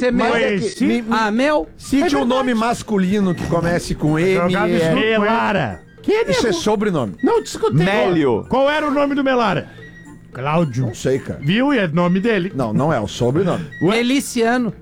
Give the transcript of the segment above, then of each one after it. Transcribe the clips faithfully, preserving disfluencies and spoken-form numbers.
ser Mel. é que, me, ah, Mel? Cite é um nome masculino que comece com M. É... Melara. Que Isso é sobrenome. Não discutei. Mélio. Qual era o nome do Melara? Cláudio. Não sei, cara. Viu? E é nome dele. Não, não é o sobrenome. Meliciano.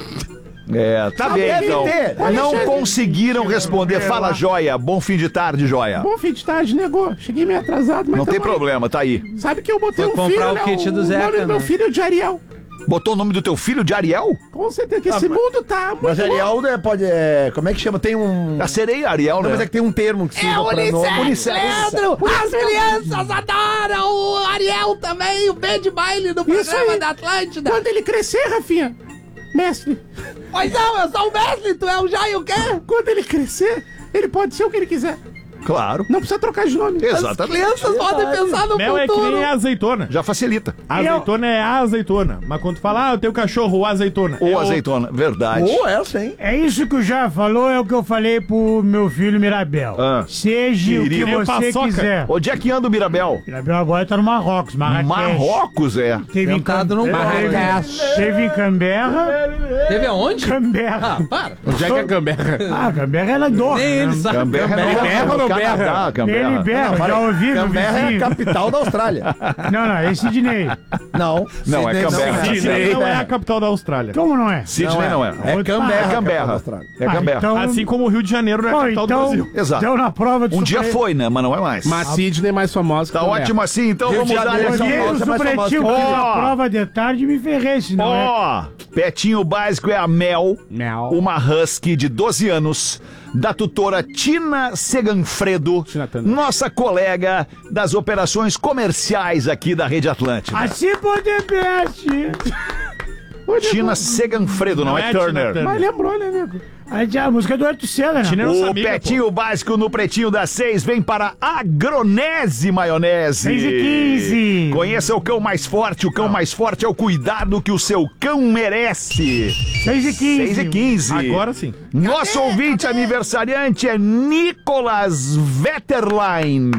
É, tá bem, então. Não conseguiram responder. Fala, Joia. Bom fim de tarde, Joia. Bom fim de tarde, negou. Cheguei meio atrasado, mas não tem aí. problema, tá aí. Sabe que eu botei Foi um comprar filho, o né? kit do o Zeca, nome do meu né? filho é de Ariel. Botou o nome do teu filho de Ariel? Com certeza, que esse mundo tá muito Mas louco. Ariel né, pode. É, como é que chama? Tem um. A sereia Ariel, Não, né? mas é que tem um termo que se usa pra nome. Unicef, Leandro, As crianças adoram o Ariel também, o B de baile do Isso programa aí. da Atlântida. Quando ele crescer, Rafinha, mestre, Pois não, eu sou o mestre, tu é o Jair o quê? quando ele crescer, ele pode ser o que ele quiser. Claro. Não precisa trocar de nome. Exatamente. Crianças podem pensar no Mel é que futuro. nem a azeitona. Já facilita. A azeitona é a azeitona. Mas quando tu fala, ah, eu tenho cachorro, o azeitona. Ou é azeitona. Verdade. Ou essa, hein? É isso que o já falou, é o que eu falei pro meu filho Mirabel. Ah. Seja o que Queria você paçoca. quiser. Onde é que anda o Mirabel? Mirabel agora tá no Marrocos, Marrakech. Marrocos, é. Teve em, Sentado Cam... num teve, Marrakech. teve em Canberra. Teve aonde? Canberra. Ah, para. Onde é que é Canberra? Ah, Canberra é lá do. Nem ele sabe. Canberra, Canberra ou não Canadá, Canberra. Ele berra, já ouvi meu Canberra é a vizinho. capital da Austrália. Não, não, é Sidney. Não. Não, é Sydney Canberra. Não, Sydney não é a capital da Austrália. Como não é? Sydney não é. É Canberra. É a capital da Canberra. Austrália. É Ah, Canberra. então- Assim como o Rio de Janeiro não é a Bom, capital do então, Brasil. Exato. Deu na prova do Um dia Supremo. foi, né? Mas não é mais. Mas Sidney é mais famosa que Tá Canberra. ótimo assim, então Rio vamos de dar Janeiro, essa São Olhei Paulo, o você é mais supletinho, famoso que fiz eu. a prova de tarde e me ferrei, senão é... Ó, petinho básico é a Mel, Mel. uma husky de doze anos, da tutora Tina Seganfredo, Tina Turner. nossa colega das operações comerciais aqui da Rede Atlântica. Assim pode best. Tina Seganfredo, não, Não é, é Tina Turner. Turner. Mas lembrou, né, nego? Aí já, a música do Arthur Senna, Tina né? é nossa O amiga, Petinho Básico no Pretinho das Seis vem para Agronese Maionese. seis e quinze. Conheça o cão mais forte. O cão mais forte é o cuidado que o seu cão merece. seis e quinze. seis e quinze. Agora sim. Nosso ouvinte aniversariante é Nicolas Vetterlein.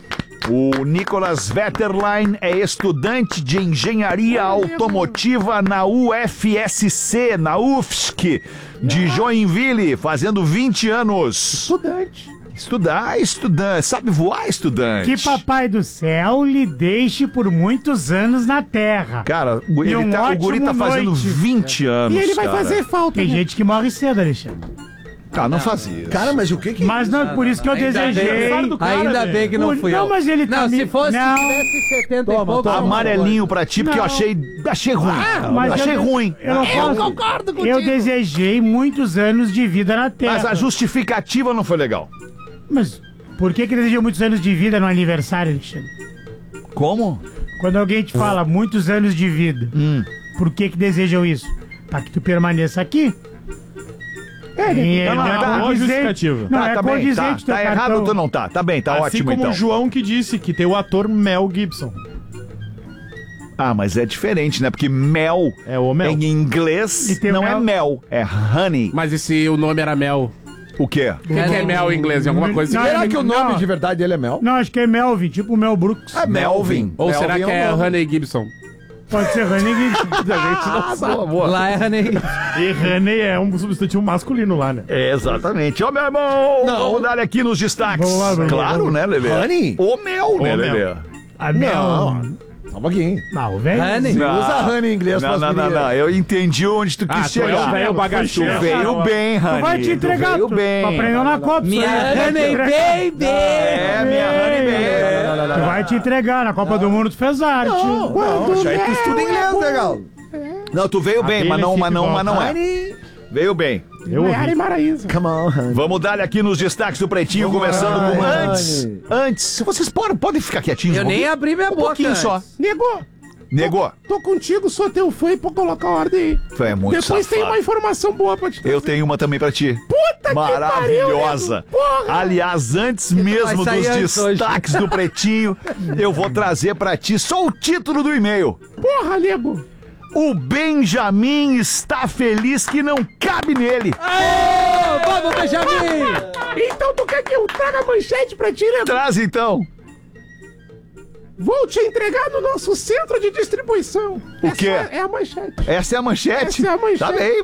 O Nicolas Vetterlein é estudante de engenharia automotiva na U F S C, na U F S C, de Joinville, fazendo vinte anos. Estudante. Estudar, estudante. Sabe voar, estudante? Que papai do céu lhe deixe por muitos anos na terra. Cara, o, ele um tá- o guri tá ótimo fazendo noite. vinte anos, E ele vai cara. fazer falta, Tem né? gente que morre cedo, Alexandre. Tá, não fazia. Cara, mas o que que... Mas não, por isso que eu Ainda desejei. bem, do cara, ainda velho. bem que não Por- fui não, eu. mas ele tá Não, me- se fosse não. tivesse setenta Toma, e pouco... toma. Amarelinho pra ti, porque eu Não. achei, achei ruim. Mas achei eu- ruim. Eu, não Eu posso- concordo contigo. Eu desejei muitos anos de vida na terra. Mas a justificativa não foi legal. Mas por que que desejou muitos anos de vida no aniversário, Alexandre? Como? Quando alguém te fala muitos anos de vida, Hum. por que que desejam isso? Pra que tu permaneça aqui. É, Tá, não, tá. Boa justificativa. Não, tá, é tá bem, tá, condizente teu tá errado cartão. ou tu não tá? Tá bem, tá Assim ótimo como então. o João que disse que tem o ator Mel Gibson. Ah, mas é diferente, né? Porque mel, É o Mel. em inglês E tem não mel- é mel, é honey. Mas e se o nome era Mel? O quê? O que, que é Mel em inglês? Em alguma coisa Não, assim? Será é- que o nome não. de verdade dele é Mel? Não, acho que é Melvin, tipo Mel Brooks. É Melvin. Ou Melvin será que é o é nome. Honey Gibson? Pode ser Honey Gibson. A gente não sabe. Boa, boa. Lá é Honey. E Honey é um substantivo masculino lá, né? É, exatamente. Ô, meu irmão, vamos dar aqui nos destaques. Vamos lá, vamos lá. Claro, né, Lelê? Honey? O mel, né, O mel. Lelê? A Mel. Não. Só um pouquinho. Não, velho. Honey. Não. Usa honey em inglês Não, pras não, não, meninas. não. Eu entendi onde tu quis Ah, tu é chegar. um velho Tu bagaceiro. veio bem, Honey. Tu vai te entregar. Tu veio Tu, bem. tu aprendeu na Copa. Minha isso aí. Honey Baby. É, minha Honey Baby. Tu vai te entregar. Na Copa do Mundo tu fez arte. Não, não, isso aí tu estuda inglês, legal. Não, tu veio bem, mas não, mas não, mas não é. Veio bem. Eu Maiara ouvi. e Maraísa. Come on, honey. Vamos dar aqui nos destaques do Pretinho, começando com Ai, antes. honey. Antes, se vocês podem, podem ficar quietinhos. Eu um nem pouquinho. abri minha Um boca pouquinho antes. só. Negou. Negou. Tô contigo, sou teu fã e pra colocar ordem aí. Tu é muito Depois tem safado. uma informação boa pra te trazer. Eu tenho uma também pra ti. Puta Maravilhosa. que pariu, nego. Porra. Aliás, antes mesmo vai dos sair antes hoje. destaques do Pretinho, eu vou trazer pra ti só o título do e-mail. Porra, nego. O Benjamin está feliz que não cabe nele. Ô, vamos, Benjamin. Então tu quer que eu traga a manchete pra ti, nego? Traz então. Vou te entregar no nosso centro de distribuição. O Essa quê? É é a manchete. Essa é a manchete? Essa é a manchete. Tá bem,